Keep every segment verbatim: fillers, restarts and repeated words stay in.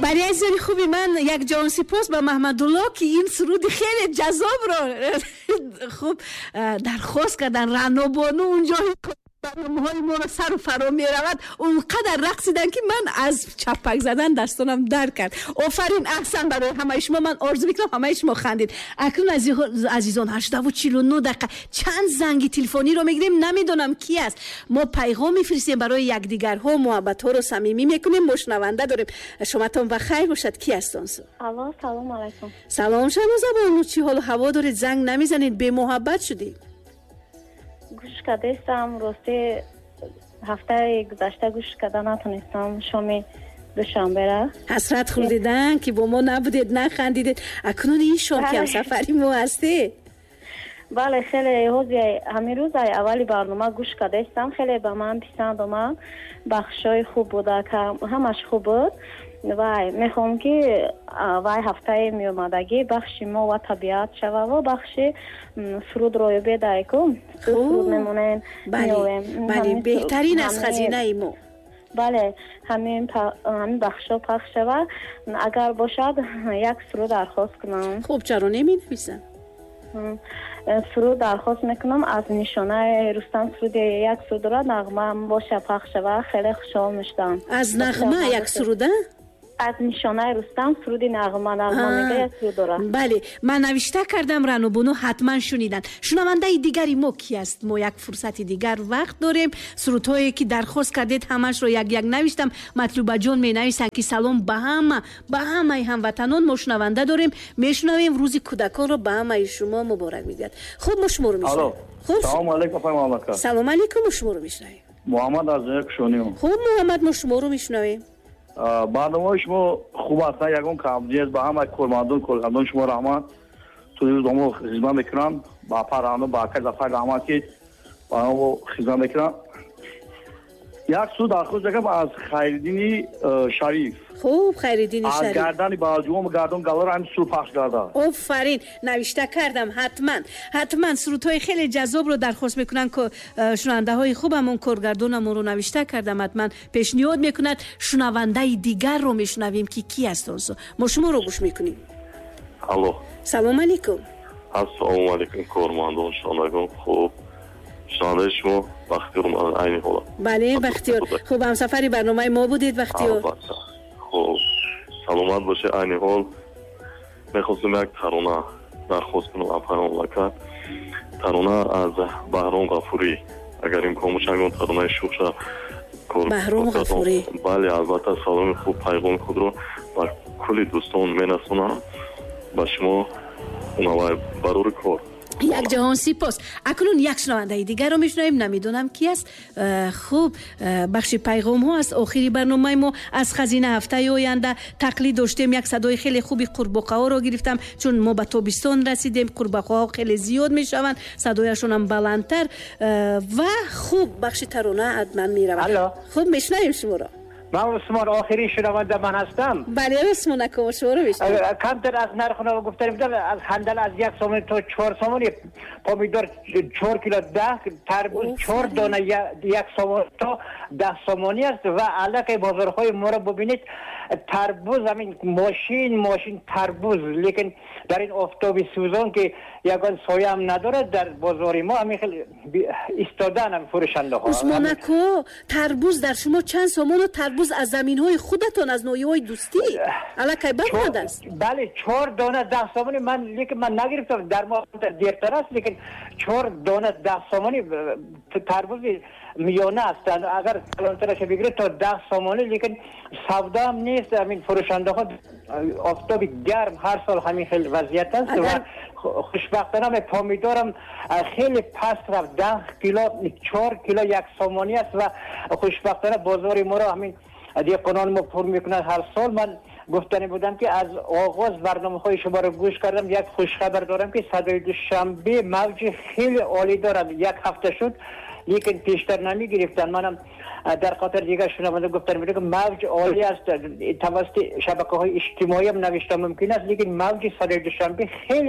بله عزیزان خوبی من یک جان سپاس با محمدالله که این سرود خیلی جذاب رو خوب درخواست کردن. رعنا بانو اونجا برنامه‌های ما رو سر و فرا می رود اونقدر رقصیدن که من از چپک زدن دستانم در کرد. آفرین احسن برای همه شما. من آرزو میکنم همه شما خندید. اکنون عزیزان هشت و چهل و نه دقیقه چند زنگ تلفنی رو میگیریم نمیدونم کی است. ما پیغام میفرستیم برای یکدیگرها محبت ها رو صمیمی میکنیم. مشنونده داریم. شما تون بخیر باشد. کی هستون؟ الو سلام علیکم. سلام شنوزه بانو چی حال و هوا دارید؟ زنگ نمیزنید به محبت شدید. گوش کردم راستی هفته گذشته گوش کردن نتونستم شامی دوشنبه را حسرت خوردیدن که با ما نبودید نخندیدید. اکنون این شام که هم سفری ما هستی. بله خیلی روزی همین روز اولی برنامه گوش کردم خیلی به من پسند اومد. بخشای خوب بوده که همش خوب بود. وای میخوام که وای هفته می اومدگی بخشی ما و طبیعت شوه و بخشی سرود رو بیده کن سرود میمونن. بله بله بهترین از خزینه ایمو. بله همین پا... همین بخشا پخش شوه. اگر باشد یک سرود درخواست کنم. خوب چرا نمی نویسم. سرود درخواست میکنم از نشانه رستم سرود یک سرود را نغمه باشه پخش شوه. خیلی خوشحال میشم. از نغمه یک سروده؟ از نشانه رستم سرودی نغمه نغمه میگه یک سرود دارم. بله من نوشته کردم رنوبونو حتما شنیدن. شنونده دیگری ما کی است؟ ما یک فرصت دیگر وقت داریم. سرودهایی که درخواست کردید همش رو یک یک نوشتم. مطلوبه جان می نویسن که سلام به همه به همه هموطنان. ما شنونده داریم میشنویم. روز کودکان رو به همه شما مبارک میگید. خب ما شما رو میشنویم. خب سلام علیکم خانم محمد. سلام علیکم ما شما رو میشنویم. محمد از کشونیم. خب محمد ما شما رو میشنویم. برنامه شما خوب است. یگان کامجیز به همه کارمندان کارگردان شما رحمت. تو روزنامه خدمت میکنم. با پرانو با کار زفر رحمت کی با ما خدمت میکنم. یک سود درخواست دارم از خیرالدین شریف. خوب خیرالدین شریف. از گردن باجوم گردن گالر هم سرود پخش کرده. آفرین نوشته کردم حتما حتما سرودهای خیلی جذاب رو درخواست میکنن که شنونده های خوبمون کارگردانمون رو نوشته کردم. حتما پیشنهاد میکنند شنونده دیگر رو میشنویم که کی هستن. ما شما رو گوش میکنیم. الو سلام علیکم. السلام علیکم کارمندان شنوندگان خوب. شنونده شما بختیار عینی حالا. بله بختیار خوب هم سفری برنامه ما بودید بختیار. خب سلامت باشه. عینی حال میخواستم یک ترانه درخواست کنم اپر مملکت. ترانه از بهرام غفوری اگر امکان باشه اون ترانه شوخ بهرام غفوری. بله البته سلام خوب پیغام خود رو با کلی دوستان میرسونم با شما اونوای برور کار. یک جهان سپاس. اکنون یک شنونده دیگر رو میشنویم. نمیدونم کی است. خوب بخش پیغام ها است. آخری برنامه ما از خزینه هفته آینده تقلید داشتیم. یک صدای خیلی خوبی قورباغه ها رو گرفتم چون ما به تابستان رسیدیم. قورباغه ها خیلی زیاد میشوند صدایشون هم بلندتر و خوب بخش ترانه حتما میروند. خوب میشنویم شما رو. من عثمان آخری شنونده من هستم. بله عثمان اکو شما رو میشنویم. کمتر از نرخ رو گفتم از هندل از یک سومن تا چهار سومن. پامیدور چهار کیلو ده تربوز چهار دانه یک سومن تا ده سومنی است و علاقه بازارهای ما رو ببینید تربوز همین ماشین ماشین تربوز لیکن در این آفتاب سوزان که یگان سایه هم نداره در بازار ما همین خیلی ایستادن هم فروشنده ها. عثمان اکو تربوز در شما چند سومن و تربوز از زمین های خودتون از نوعی های دوستی علاقه بخواد است؟ بله چهار دانه ده سومنی من لیکن من نگرفتم در ما دیرتر است لیکن چهار دانه ده سومنی تربوز میانه است. اگر کلانترش بگیره تا ده سومنی لیکن سودا هم نیست. همین فروشنده ها آفتاب گرم هر سال همین خیلی وضعیت است و خوشبختانه پامیدارم خیلی پست رفت. ده کیلو چهار کیلو یک سومنی است و خوشبختانه بازار ما را همین دیقنان ما پر میکنند هر سال. من گفتنی بودم که از آغاز برنامه های شما رو گوش کردم. یک خوش خبر دارم که صدای دوشنبه موج خیلی عالی دارد. یک هفته شد لیکن پیشتر نمی گرفتن. منم در خاطر دیگه شنونده گفتن میگه که موج عالی است. توسط شبکه‌های اجتماعی هم نوشته ممکن است لیکن موج صدای دوشنبه خیلی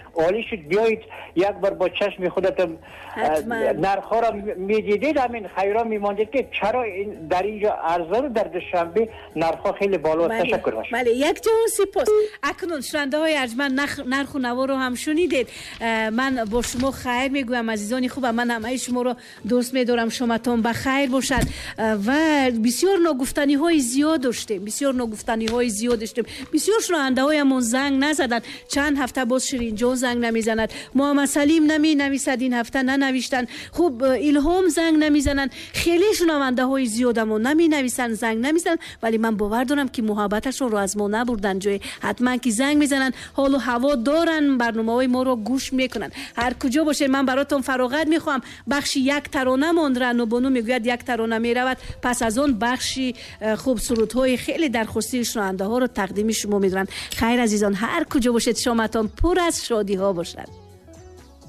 عالی شد. بیایید یک بار با چشم خودتون نرخ‌ها را می‌دیدید، همین خیرا می‌ماندید که چرا این در اینجا ارزان در دوشنبه نرخ‌ها خیلی بالا. تشکر باشه. بله، یک جهان سپاس. اکنون شنونده های ارجمند نرخ و نوا رو هم شنیدید. من با شما خیر میگویم عزیزان خوبم، من همه شما رو دوست می‌دارم، شماتون بخیر باشد. و بسیار نگفتنی های زیاد داشتیم، بسیار نگفتنی های زیاد داشتیم. بسیار شنونده هایمون زنگ نزدن، چند هفته باز شیرین جان زنگ نمیزند، محمد سلیم نمی نویسد این هفته ننوشتن، خوب الهام زنگ نمیزنن، خیلی شنونده های زیادمون نمی نویسن، زنگ نمیزنن، ولی من باور دارم که محبتشون رو از ما نبردن جای، حتما که زنگ میزنن، حال و هوا دارن، برنامه های ما رو گوش میکنن. هر کجا باشه من براتون فراغت میخوام. بخش یک ترانه ماند، رنو بانو میگوید یک ترانه میرود، پس از اون بخشی خوب سرودهای خیلی درخواستی شنونده ها رو تقدیم شما میدونم. خیر عزیزان، هر کجا باشید شامتان پر از شادی ها باشد.